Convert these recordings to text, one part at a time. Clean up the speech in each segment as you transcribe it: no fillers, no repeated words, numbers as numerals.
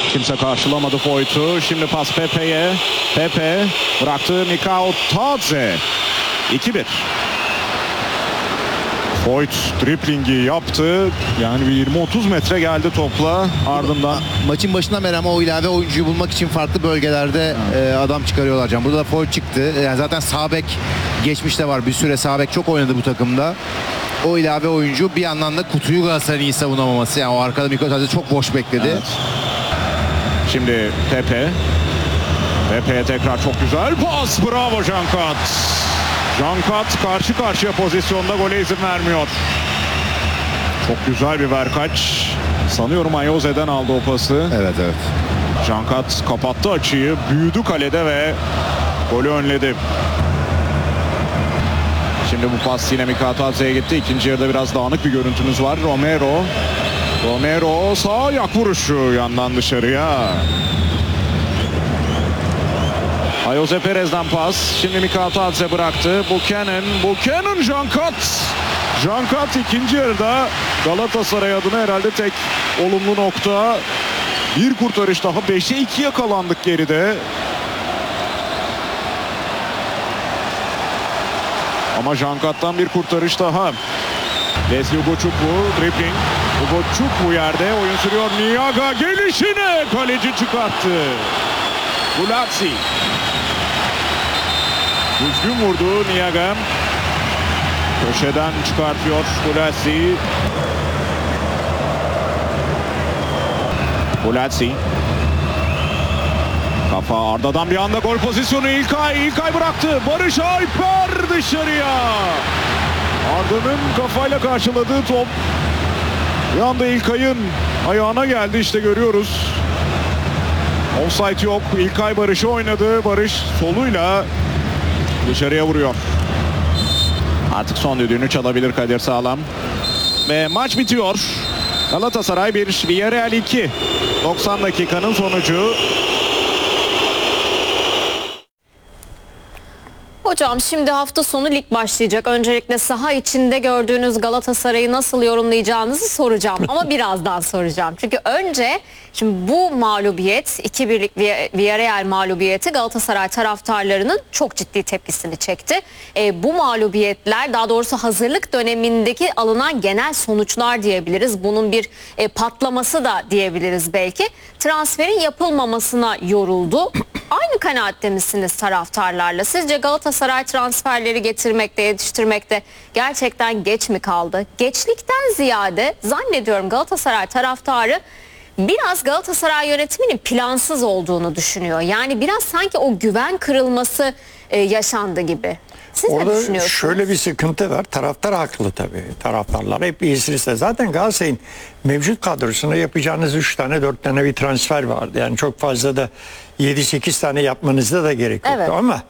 Kimse karşılamadı Foyt'u. Şimdi pas Pepe'ye. Pepe bıraktı Mikao Tadze. 2-1. Foyt driplingi yaptı. Yani bir 20-30 metre geldi topla ardından. Maçın başından beri ama o ilave oyuncuyu bulmak için farklı bölgelerde adam çıkarıyorlar Can. Burada da Foyt çıktı. Yani zaten sağ bek geçmişte var. Bir süre sağ bek çok oynadı bu takımda. O ilave oyuncu bir yandan da kutuyu Galatasaray'ın iyi savunamaması. Yani o arkada Mikao Tadze çok boş bekledi. Evet. Şimdi Pepe. Pepe'ye tekrar çok güzel pas. Bravo Cankat. Cankat karşı karşıya pozisyonda gole izin vermiyor. Çok güzel bir verkaç. Sanıyorum Ayoze'den aldı o pası. Evet. Cankat kapattı açıyı. Büyüdü kalede ve golü önledi. Şimdi bu pas yine Mikao Tadze'ye gitti. İkinci yarıda biraz dağınık bir görüntümüz var. Romero sağ ayak vuruşu yandan dışarıya. Ayoze Perez'den pas. Şimdi Mikao Tadze bıraktı. Buchanan Cankat. Cankat ikinci yarıda Galatasaray adına herhalde tek olumlu nokta. Bir kurtarış daha. 5'e 2 yakalandık geride. Ama Cankat'tan bir kurtarış daha. Leslie Ugochukwu dribbling. Ugochukwu yerde oyun sürüyor. Niaga gelişine kaleci çıkarttı. Gulazzi. Düzgün vurdu Niaga. Köşeden çıkartıyor Gulazzi. Gulazzi. Kafa Arda'dan bir anda gol pozisyonu İlkay bıraktı. Barış Alper dışarıya. Arda'nın kafayla karşıladığı top bir anda İlkay'ın ayağına geldi, işte görüyoruz. Offside yok. İlkay Barış'ı oynadı. Barış soluyla dışarıya vuruyor. Artık son düdüğünü çalabilir Kadir Sağlam. Ve maç bitiyor. Galatasaray 1, Villarreal 2. 90 dakikanın sonucu. Hocam şimdi hafta sonu lig başlayacak. Öncelikle saha içinde gördüğünüz Galatasaray'ı nasıl yorumlayacağınızı soracağım. Ama birazdan soracağım. Çünkü önce şimdi bu mağlubiyet 2-1'lik Villarreal mağlubiyeti Galatasaray taraftarlarının çok ciddi tepkisini çekti. Bu mağlubiyetler, daha doğrusu hazırlık dönemindeki alınan genel sonuçlar diyebiliriz. Bunun bir patlaması da diyebiliriz belki. Transferin yapılmamasına yoruldu. Aynı kanaatte misiniz taraftarlarla? Sizce Galatasaray transferleri getirmekte, yetiştirmekte gerçekten geç mi kaldı? Geçlikten ziyade zannediyorum Galatasaray taraftarı biraz Galatasaray yönetiminin plansız olduğunu düşünüyor. Yani biraz sanki o güven kırılması yaşandı gibi. Siz ne düşünüyorsunuz? Şöyle bir sıkıntı var. Taraftar haklı tabii. Taraftarlar hep iyisini ister. Zaten Galatasaray'ın mevcut kadrosuna yapacağınız 3 tane 4 tane bir transfer vardı. Yani çok fazla da 7-8 tane yapmanızda da gerek yoktu. Evet. Ama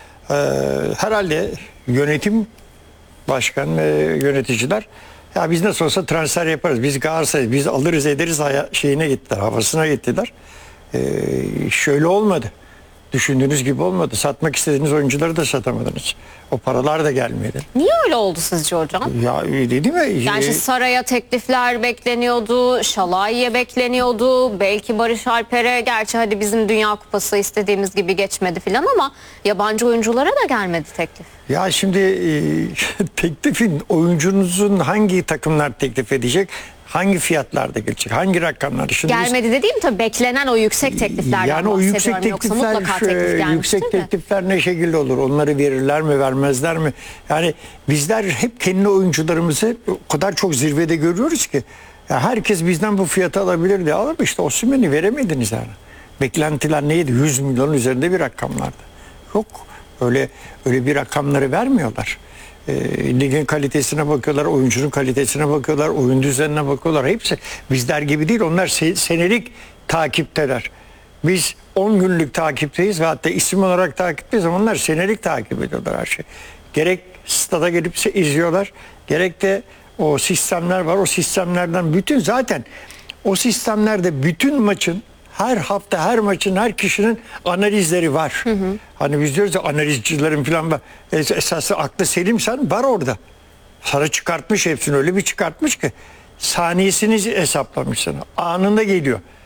herhalde yönetim, başkan ve yöneticiler ya biz nasıl olsa transfer yaparız. Biz Galatasaray, biz alırız ederiz şeyine gittiler, havasına gittiler. Şöyle olmadı. Düşündüğünüz gibi olmadı. Satmak istediğiniz oyuncuları da satamadınız. O paralar da gelmedi. Niye öyle oldu sizce hocam? Ya dedi mi? Yani Saray'a teklifler bekleniyordu, Şalay'e bekleniyordu, belki Barış Alper'e, gerçi hadi bizim Dünya Kupası istediğimiz gibi geçmedi filan ama yabancı oyunculara da gelmedi teklif. Ya şimdi teklifin, oyuncunuzun hangi takımlar teklif edecek? Hangi fiyatlarda gelecek? Hangi rakamlar? Şimdi gelmedi dediğim tabii beklenen o yüksek tekliflerden yani o yüksek teklifler, teklifler ne şekilde olur? Onları verirler mi, vermezler mi? Yani bizler hep kendi oyuncularımızı o kadar çok zirvede görüyoruz ki ya herkes bizden bu fiyatı alabilir diye alır. İşte Osimhen'i veremediniz yani. Beklentiler neydi? 100 milyon üzerinde bir rakamlardı. Yok. Öyle bir rakamları vermiyorlar. Ligin kalitesine bakıyorlar, oyuncunun kalitesine bakıyorlar, oyun düzenine bakıyorlar. Hepsi bizler gibi değil. Onlar senelik takipteler. Biz 10 günlük takipteyiz ve hatta isim olarak takipteyiz ama onlar senelik takip ediyorlar her şeyi. Gerek stada gelip izliyorlar, gerek de o sistemler var. O sistemlerden zaten o sistemlerde bütün maçın, her hafta her maçın, her kişinin analizleri var. Hani biz diyoruz ya, analizcilerin falan var. Esası aklı selimsen var orada. Sana çıkartmış hepsini, öyle bir çıkartmış ki saniyesini hesaplamış sana. Anında geliyor.